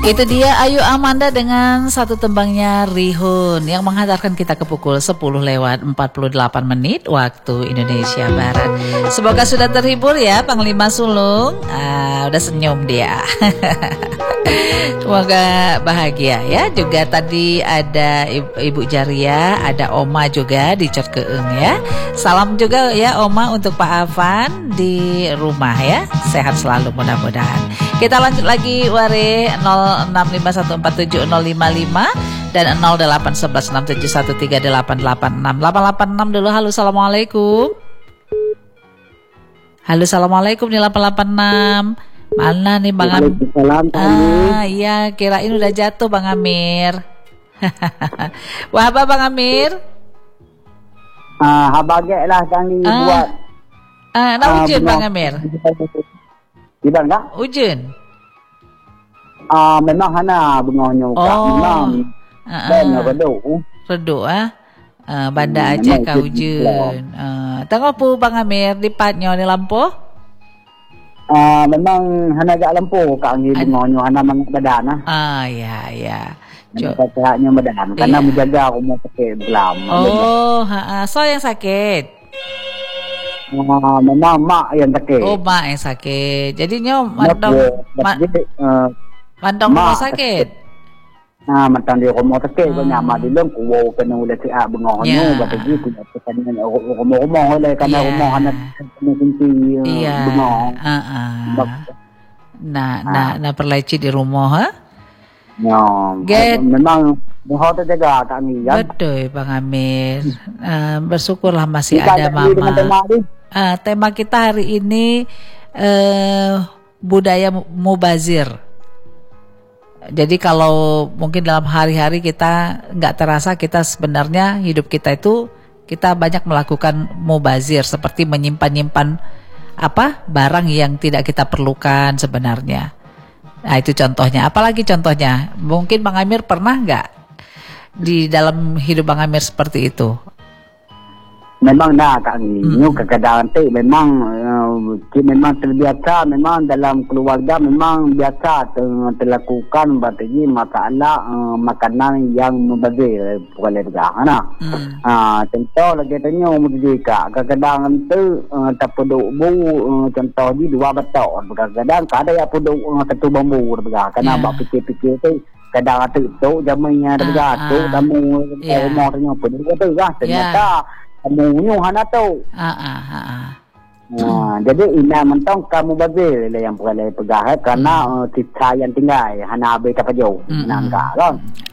Itu dia Ayu Amanda dengan satu tembangnya Rihun yang menghantarkan kita ke pukul 10:48 waktu Indonesia Barat. Semoga sudah terhibur ya Panglima Sulung. Udah senyum dia. Semoga bahagia ya. Juga tadi ada Ibu Jaria, ada Oma juga di Cot Keeng ya. Salam juga ya Oma untuk Pak Afan di rumah ya. Sehat selalu mudah-mudahan. Kita lanjut lagi Ware 0651470055 dan 08116713886. 886 dulu. Halo, assalamualaikum. Halo, assalamualaikum nih 886. Mana nih Bang Amir? Iya, kirain udah jatuh Bang Amir. Wah, apa Bang Amir? Habagek lah kami buat. Ujian Bang Amir. Tidak enggak? Ujian. Memang hana bengahnya memang. Dan redu Banda aja kau ujian. Tengok pu Bang Amir di patnya di lampu. Memang hana agak lempuh kami bengahnya hana badan Ya. Sehatnya badan karena menjaga rumah sakit belam. So yang sakit. Memang mak yang sakit. Mak yang sakit. Jadinya mandong rumah sakit. Mantang di rumah sakit ko nyama di leng ko kena ulah si bengohnya batagi ku tekan rumah oleh karena rumah anak kunci bengoh. Nah perleci di rumah memang mohon jaga kami ya. Betul Bang Amir. Bersyukurlah masih ada mama. Tema kita hari ini budaya mubazir. Jadi kalau mungkin dalam hari-hari kita nggak terasa kita sebenarnya hidup kita itu kita banyak melakukan mubazir seperti menyimpan barang yang tidak kita perlukan sebenarnya. Nah itu contohnya. Apalagi contohnya? Mungkin Bang Amir pernah nggak di dalam hidup Bang Amir seperti itu? Memang kami kadang-kadang memang terbiasa, memang dalam keluarga memang biasa terlakukan batagi masalah makanan yang mubazir keluarga. Contoh lagi tanya merdeka kadang-kadang tu tapodok bu contoh di dua batok kadang-kadang ada yang podok satu bambu karena bak pikir-pikir tu kadang tu jamanya tu tamu rumahnya podok tu ternyata kamu hana tahu. Jadi ina mentong kamu bazir yang boleh pegah karena kita yang tinggal hana abe tak jauh nangka kan.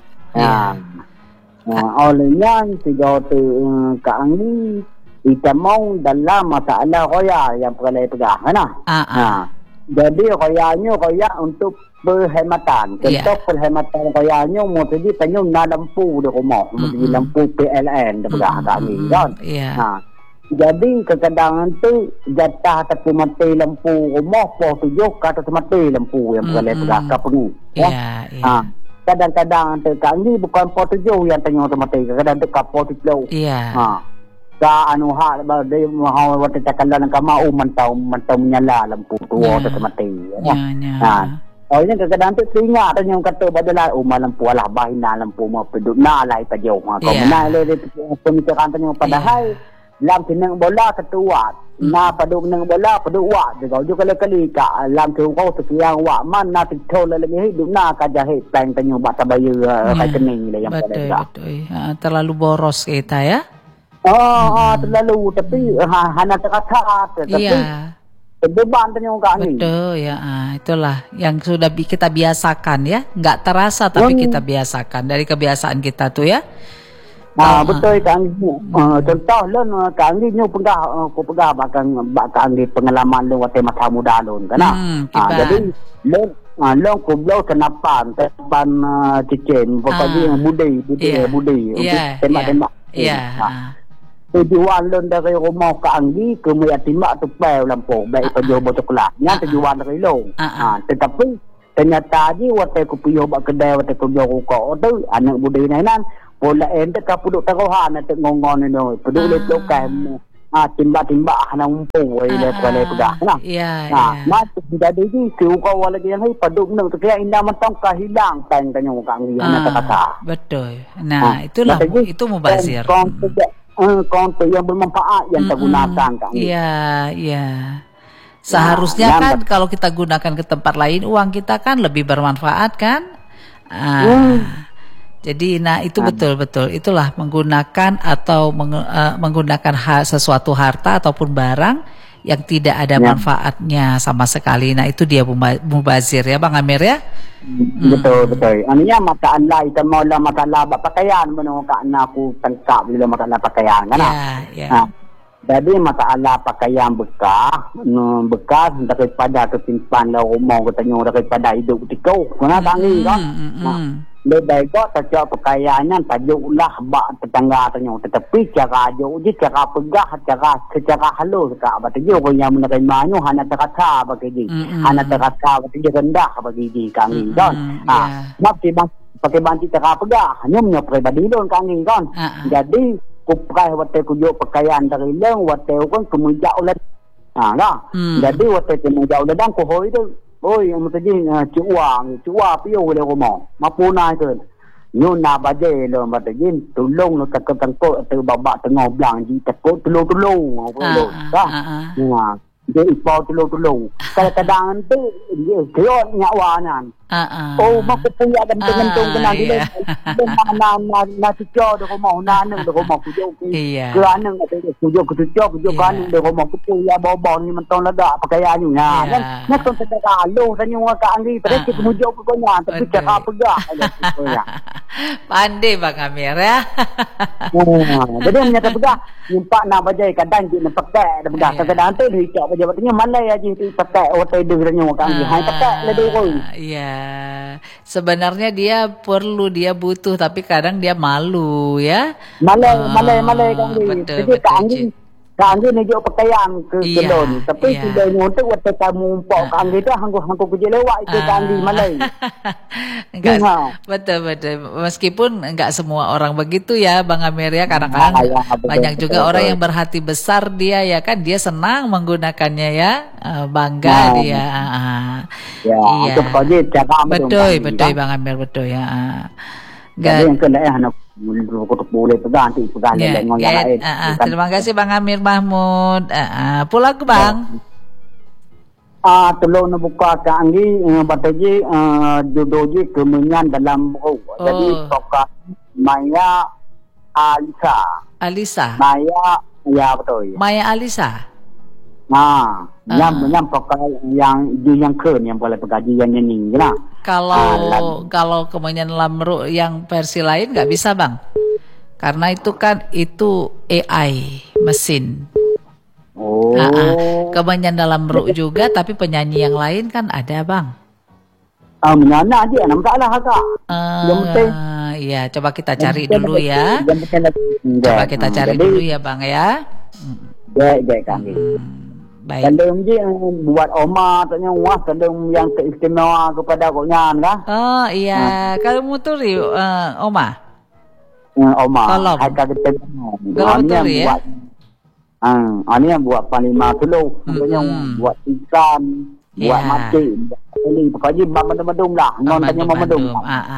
Olehnya tiga tu kami kita mau dalam masalah roya yang boleh pegah jadi roya untuk perkhidmatan. Contoh perkhidmatan royanya mesti tanyung na lampu di rumah, mesti lampu PLN dekat kami kan. Jadi kadang-kadang tu jatah tapi mati lampu rumah po 7 kata mati lampu yang boleh pegang ke pengu. Kadang-kadang tu kami bukan po 7 yang tanyung mati, kadang-kadang tu po 10. Sa anu hak dia mau waktu cakalan kama mantau menyala lampu tua tu mati. Ini kadang-kadang tu teringat yang kata badalah lampu lah bahina lampu mau peduk na lai tajau kau menai le pemikiran tanya padahal lam tinang bola ketua na paduk nang bola paduk wa juga kali ka lam tu kau sekian wa man na tikol le hidup na ka jahe plan tanya bak tabaya kai kening le yang pada terlalu boros kita ya. Terlalu tapi hana terasa tapi beban tanya kami. Betul ya, itulah yang sudah kita biasakan ya, nggak terasa tapi kita biasakan dari kebiasaan kita tuh ya. Betul kami. Contoh lon kami nyu pegah bahkan di pengalaman lu waktu masa muda lon kan. Jadi lon kublo kenapan cicen pokoknya budi tembak. Tujuan lon dari rumah ke Anggi ke Maya Timbak tu pel lampu baik pejuh botol kelak nya tujuan dari long tetapi ternyata di waktu aku pergi bak kedai waktu aku jual rokok tu anak budi nainan pola ente ka puduk tarohan nak ngongon ni peduk le blokan timbak-timbak hana umpung le pegah nah. Ya, Nah, ya. mas jadi ni si kau wala dia hai paduk nak kaya indah mentong ka hilang tang tanya kang ni ana kata. Betul. Nah, itulah itu mubazir. Konten yang bermanfaat yang tergunakan kang ni. Iya, iya. Seharusnya kan kalau kita gunakan ke tempat lain, uang kita kan lebih bermanfaat kan? Jadi, nah itu betul-betul itulah menggunakan atau menggunakan sesuatu harta ataupun barang yang tidak ada manfaatnya sama sekali. Nah itu dia mubazir ya Bang Amir ya. Betul. Aninya masalah kita mula masalah pakaian menurut aku tangkap bila masalah pakaian kan? Ya. Jadi masalah pakaian bekas daripada kesimpan dalam rumah katanya daripada hidup ketika kena tangi kan. Lebih baik tak pakaiannya tajuklah bak tetangga tanya tetapi cara ajuk cara pegah secara halus kak batajo ko yang menerimanya hanya terasa bagi hanya terasa bagi rendah bagi kami kan. Masih pakai banti cara pegah hanya punya pribadi don kami kan. Jadi kuprai wate kujuk pakaian dari leng wate kan kemudian oleh jadi wate kemudian oleh dan kohoi itu yang mesti cuang piu le rumah mapuna itu nyuna baje lo mesti tolong lo takut tu babak tengah belang ji takut tolong dia ipau tolong kadang-kadang tu dia gerak nyawanan maka punya dan tentung kena dia na cucuk de rumah nanang de rumah kujuk keranang ada kujuk keranang de rumah punya bawa ni mentong lega pakaian nya kan nak tu kalau tanya kat angri terus kemujuk pokoknya tapi cara pegah pandai Bang Amir ya. Jadi menyata pegah nyimpak nak bajai kadang dia nak pakai pegah kadang tu dia cak bajai katanya malai aja tu pakai otai de tanya kat angri hai pakai le dorong. Iya. Sebenarnya dia butuh tapi kadang dia malu ya. Malai kan dia. Jadi Kang ni jo pakaian ke kedon tapi sudah untuk waktu kamu pok kang itu hangku kerja lewat itu kang di Malay. Betul meskipun enggak semua orang begitu ya Bang Amir ya, kadang-kadang banyak juga orang yang berhati besar dia ya kan, dia senang menggunakannya ya, bangga dia. Iya. Betul Bang Amir betul ya. Jadi yang kena anak boleh pegang dengan yang lain. Terima kasih Bang Amir Mahmud. Pulang ke Bang. Tolong nak buka ke anggi bataji jodoji kemenyan dalam buku. Jadi toka Maya Alisa. Maya ya betul. Maya Alisa. Yang toka yang keren yang boleh pegaji yang nyanyi lah. Kalau kemenyan lamru yang versi lain nggak bisa Bang, karena itu AI mesin. Kemenyan dalam ru juga tapi penyanyi yang lain kan ada Bang. Menyanyi aja, enam salah kak. Iya, coba kita cari dulu ya. Coba kita cari dulu ya Bang ya. Baik kami. Baik. Kadang je buat oma tanya wah kadang yang teristimewa kepada konyan kah? Oh iya, kalau muturi oma. Oma. Kalau muturi ya. Ini yang buat panlima dulu, contohnya buat ikan, buat mati, ini pokoknya madum lah, non tanya madum.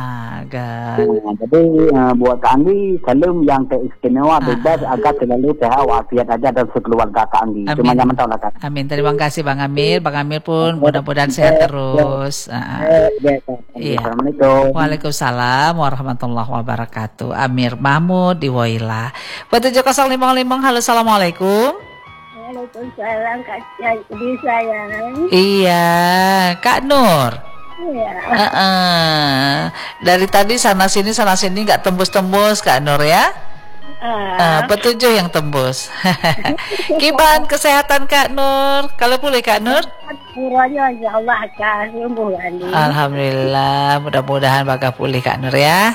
Jadi buat kami selalu yang teristimewa bebas agar selalu sehat walafiat aja dan sekeluarga kami. Cuma nyaman tahu lah kan. Amin. Terima kasih Bang Amir. Bang Amir pun mudah-mudahan sehat terus. Iya. Assalamualaikum. Waalaikumsalam warahmatullahi wabarakatuh. Amir Mahmud di Woyla. 7055. Halo, assalamualaikum. Waalaikumsalam Kak Jadi sayang. Iya, Kak Nur. Iya. Dari tadi sana sini nggak tembus Kak Nur ya. Petujuh yang tembus. Gimana kesehatan Kak Nur? Kalau boleh Kak Nur? Allah Alhamdulillah, mudah-mudahan bakal pulih Kak Nur ya.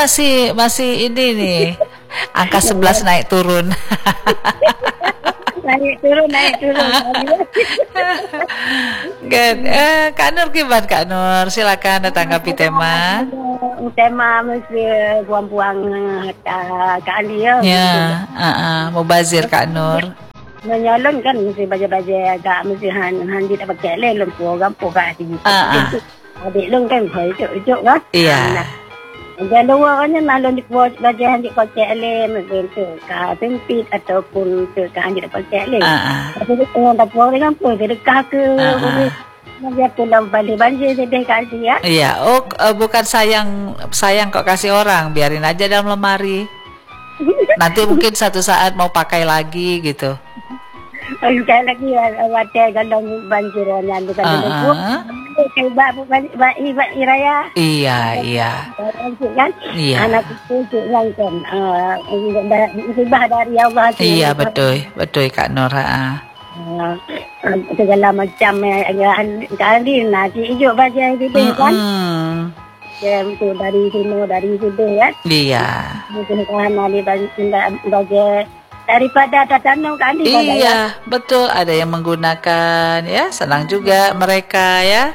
Masih ini nih. Angka 11 naik turun. naik turun. Good. Kak Nur gimana Kak Nur? Silakan tanggapi tema. Tema mesti buang-buang Kak Ali ya. Ya, mubazir Kak Nur. Menyalon kan mesti baca-baca agak mesti han dia tak pakai lem orang pokai di. Adik long kan phải cuk kan. Iya. Dan luarnya nalon di baca han di pakai lem bentuk ka sempit ataupun ka han di pakai lem. Tapi orang tak boleh kan pun dekat ke dia pulang balik banjir sedih kasih ya. Iya, bukan sayang kok kasih orang, biarin aja dalam lemari. Nanti mungkin satu saat mau pakai lagi gitu. Sekali lagi ada galong banjir yang di kantor. Iba iraya. Iya. Kan? Iya. Anak itu yang kan ibah dari Allah. Iya betul Kak Nur. Segala macam kali nanti hijau baca gitu kan. Itu dari sini kan. Iya. Mungkin karena di baca daripada tanam kan. Iya betul, ada yang menggunakan ya, senang juga mereka ya.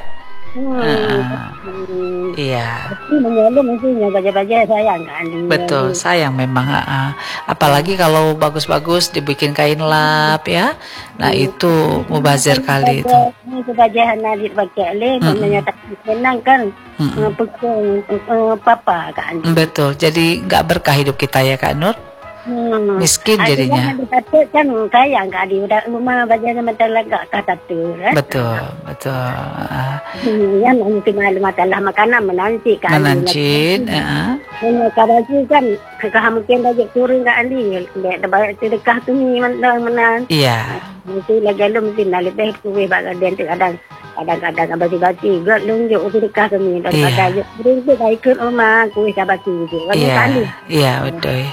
Iya. Menyelum mestinya baca-baca sayang kan. Betul, sayang memang. Apalagi kalau bagus-bagus dibikin kain lap ya. Nah itu mubazir kali itu. Itu baca Nabi baca namanya tak senang kan. Pukul papa kan. Betul, jadi nggak berkah hidup kita ya Kak Nur. Miskin jadinya. Kan sayang kan di udah rumah baca macam lega kata tu. Betul. Ya nanti malam masalah makanan menanti kan. Menancin. Kalau sih kan mungkin lagi turun kan Ali. Lepas sedekah tu ni menan. Iya. Mesti lagi mesti nak lebih kuih bagai dia kadang-kadang baca-baca juga lunjuk sedekah tu ni. Daripada berhenti dah ikut rumah kuih dah baca gitu. Iya betul.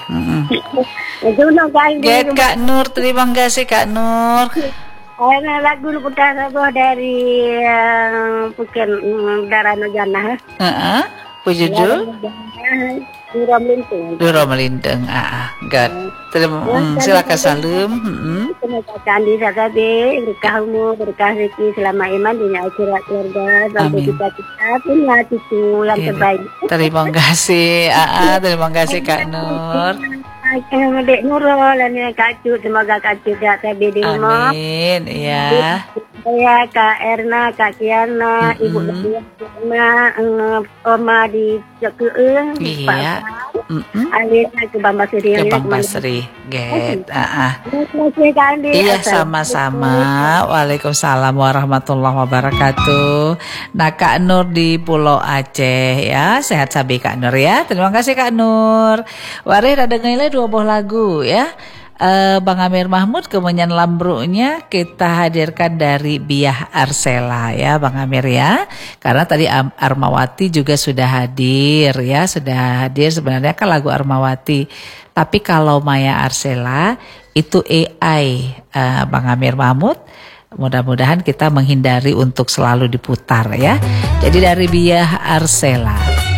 Get Kak Nur, terima kasih Kak Nur. Lagu putar sabar dari bukan Darah Nujana. Pujudul Dura Melintang. Dura Melintang. God. Silakan salam. Terima kasih Sakabe, berkahmu, berkah rezeki selama iman dunia akhirat keluarga sampai kita punya cucu yang terbaik. Terima kasih. Terima kasih Kak Nur. Dek Nurul dan Kak Cut, semoga Kak Cut ya sampai di rumah. Amin. Iya. Saya Kak Erna, Kak Kiana, Ibu Lena, Oma di Jokeung, Iya. Alina ke Bambasri. Ke Bambasri. Get. Terima kasih Kak Andi. Iya sama-sama. Waalaikumsalam warahmatullahi wabarakatuh. Nah Kak Nur di Pulau Aceh ya. Sehat sabi Kak Nur ya. Terima kasih Kak Nur. Waris ada nilai 2 buah lagu ya. Bang Amir Mahmud kemenyan lambruknya kita hadirkan dari Biah Arsela ya Bang Amir ya. Karena tadi Armawati juga sudah hadir ya. Sudah hadir sebenarnya kan lagu Armawati. Tapi kalau Maya Arsela itu AI Bang Amir Mahmud. Mudah-mudahan kita menghindari untuk selalu diputar ya. Jadi dari Biah Arsela.